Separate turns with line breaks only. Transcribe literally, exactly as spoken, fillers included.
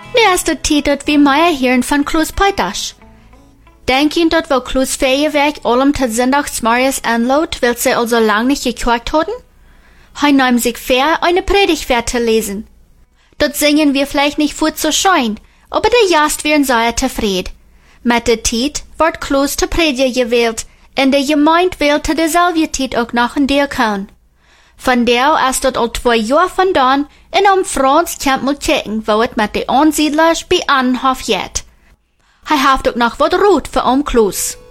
Nu is de tijd dat we meer hören van Kloos Peiters. Denk je dat wel Kloos Feierwerk allem tot Sonntagsmorgens anlaugt, weil sie also lang nicht gekocht hatten? Hij nahm sich vor, eine Predigt zu lesen. Dort singen wir vielleicht nicht vor zu schein, aber der Jast wären sehr zufrieden. Mit der Zeit wird Kloos zu Prediger gewählt, und der Gemeinde wählte derselbe Zeit auch noch in der Kahn. Von der ist dort al zwei Jahre vandaan, en om Frans kan moet kijken, wo het met de aansiedlers bij Annenhof gaat. Hij heeft ook nog wat rood voor oom Kloos.